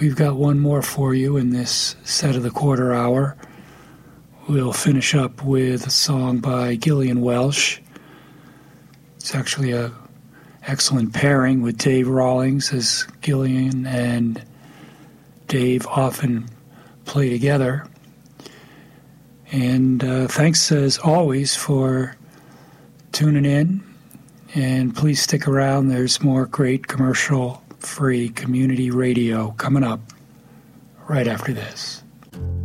we've got one more for you in this set of the quarter hour. We'll finish up with a song by Gillian Welsh. It's actually a excellent pairing with Dave Rawlings, as Gillian and Dave often play together. And thanks, as always, for tuning in. And please stick around. There's more great commercial-free community radio coming up right after this.